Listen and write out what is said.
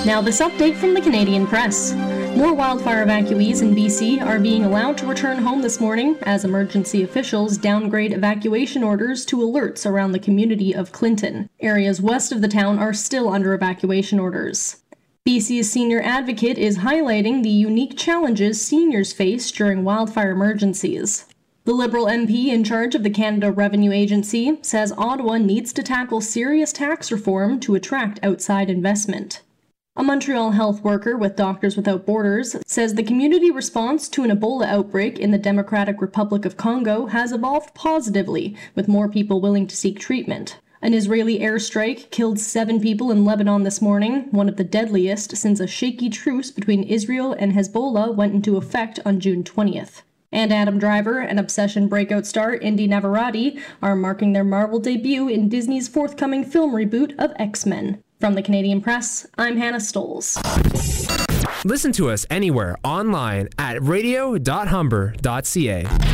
Now this update from the Canadian Press. More wildfire evacuees in BC are being allowed to return home this morning as emergency officials downgrade evacuation orders to alerts around the community of Clinton. Areas west of the town are still under evacuation orders. BC's senior advocate is highlighting the unique challenges seniors face during wildfire emergencies. The Liberal MP in charge of the Canada Revenue Agency says Ottawa needs to tackle serious tax reform to attract outside investment. A Montreal health worker with Doctors Without Borders says the community response to an Ebola outbreak in the Democratic Republic of Congo has evolved positively, with more people willing to seek treatment. An Israeli airstrike killed 7 people in Lebanon this morning, one of the deadliest since a shaky truce between Israel and Hezbollah went into effect on June 20th. And Adam Driver and Obsession breakout star Indy Navarrete are marking their Marvel debut in Disney's forthcoming film reboot of X-Men. From the Canadian Press, I'm Hannah Stolz. Listen to us anywhere online at radio.humber.ca.